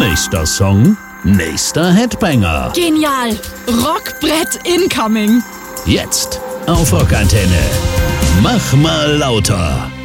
Nächster Song, nächster Headbanger. Genial! Rockbrett incoming! Jetzt auf Rockantenne. Mach mal lauter.